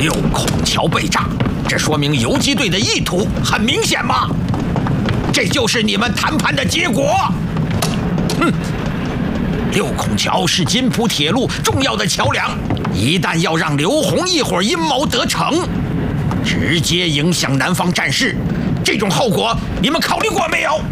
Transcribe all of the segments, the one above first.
六孔桥被炸，这说明游击队的意图很明显嘛。这就是你们谈判的结果。哼！六孔桥是津浦铁路重要的桥梁，一旦要让刘洪一伙阴谋得逞，直接影响南方战事，这种后果你们考虑过没有？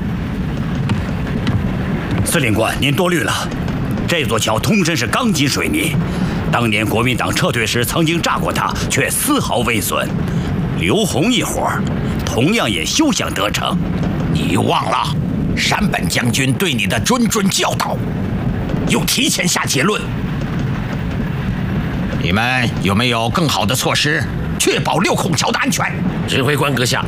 司令官，您多虑了。这座桥通身是钢筋水泥，当年国民党撤退时曾经炸过它，却丝毫未损。刘洪一伙同样也休想得逞。 你忘了山本将军对你的谆谆教导，又提前下结论。你们有没有更好的措施，确保六孔桥的安全？ 指挥官阁下，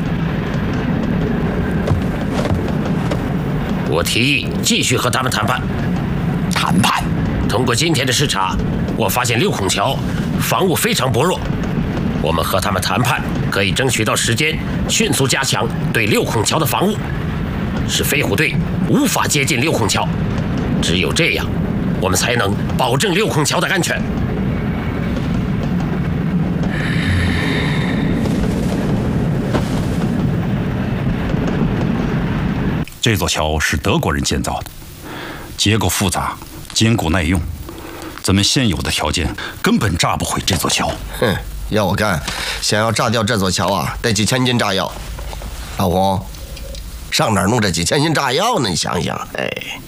我提议继续和他们谈判。 谈判？ 通过今天的视察，我发现六孔桥防务非常薄弱。我们和他们谈判，可以争取到时间，迅速加强对六孔桥的防务，使飞虎队无法接近六孔桥。只有这样，我们才能保证六孔桥的安全。 这座桥是德国人建造的，结构复杂，坚固耐用。咱们现有的条件根本炸不毁这座桥。 哼，要我干，想要炸掉这座桥啊，得几千斤炸药。老洪，上哪儿弄这几千斤炸药呢？你想想，哎，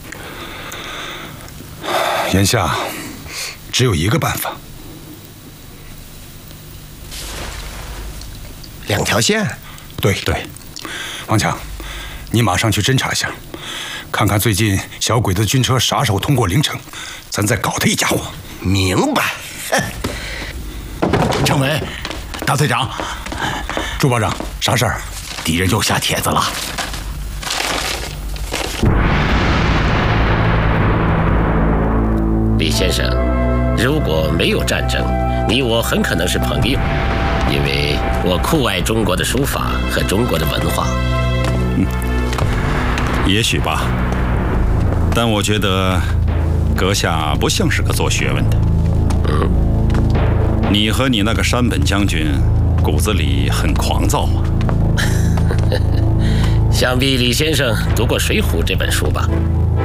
眼下只有一个办法， 两条线。 对，王强，你马上去侦查一下，看看最近小鬼子军车啥时候通过陵城，咱再搞他一家伙。 明白。 政委，大队长， 朱保长，啥事儿？ 敌人又下帖子了。 李先生，如果没有战争，你我很可能是朋友，因为我酷爱中国的书法和中国的文化。 也许吧，但我觉得阁下不像是个做学问的。你和你那个山本将军骨子里很狂躁嘛。 想必李先生读过《水浒》这本书吧？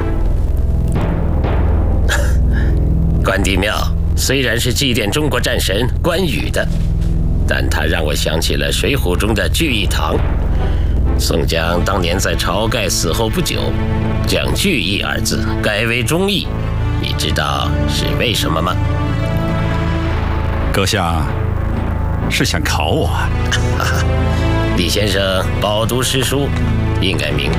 关帝庙虽然是祭奠中国战神关羽的，但它让我想起了《水浒》中的聚义堂。宋江当年在晁盖死后不久，将聚义二字改为忠义，你知道是为什么吗？ 阁下是想考我啊？ 李先生饱读诗书，应该明白。